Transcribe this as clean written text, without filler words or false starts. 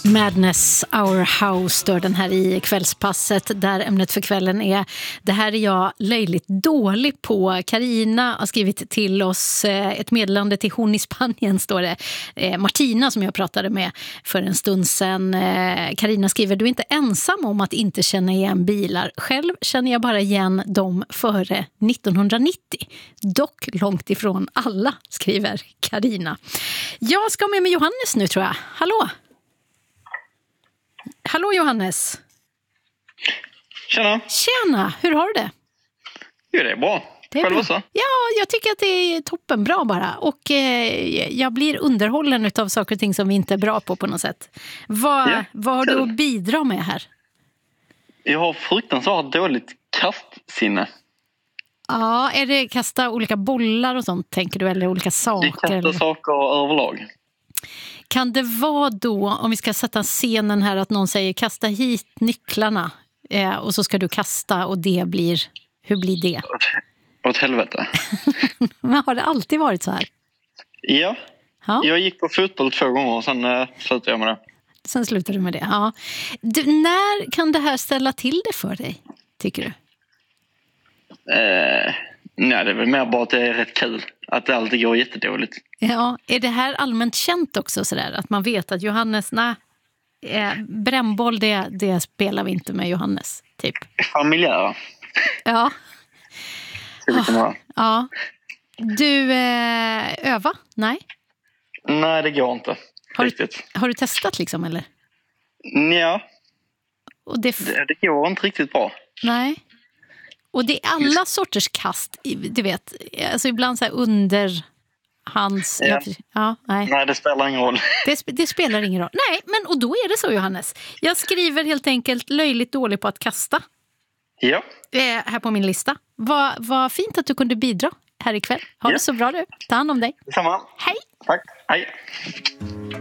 Madness Our House står den här i kvällspasset där ämnet för kvällen är det här är jag löjligt dålig på. Carina har skrivit till oss ett meddelande till hon i Spanien står det. Martina som jag pratade med för en stund sedan. Carina skriver, du är inte ensam om att inte känna igen bilar. Själv känner jag bara igen dem före 1990. Dock långt ifrån alla, skriver Carina. Jag ska med Johannes nu tror jag. Hallå? Hallå Johannes. Tjena. Tjena, hur har du det? Jo, det är bra. Det är själv bra. också? Ja, jag tycker att det är toppenbra bara. Och jag blir underhållen av saker och ting som vi inte är bra på något sätt. Vad har du att bidra med här? Jag har fruktansvärt dåligt kastsinne. Ja, är det kasta olika bollar och sånt tänker du? Eller olika saker? Det kastar saker överlag. Kan det vara då, om vi ska sätta scenen här, att någon säger kasta hit nycklarna och så ska du kasta och det blir, hur blir det? Åt helvete. Men har det alltid varit så här? Ja. Jag gick på fotboll 2 gånger och sen slutade jag med det. Sen slutade du med det, ja. När kan det här ställa till det för dig, tycker du? Nej, det är väl mer bara att det är rätt kul. Att det alltid går jättedåligt. Ja, är det här allmänt känt också sådär? Att man vet att Johannes, brännboll det spelar vi inte med Johannes, typ. Familjära. Ja. Ja. Ja. Du öva? Nej? Nej, det går inte. Har du testat liksom, eller? Ja. Och det går inte riktigt bra. Nej. Och det är alla sorters kast, du vet. Alltså ibland så här under hands... Nej, det spelar ingen roll. Det spelar ingen roll. Nej, men och då är det så, Johannes. Jag skriver helt enkelt löjligt dålig på att kasta. Ja. Här på min lista. Vad fint att du kunde bidra här ikväll. Ha det så bra du. Ta hand om dig. Detsamma. Hej. Tack. Hej.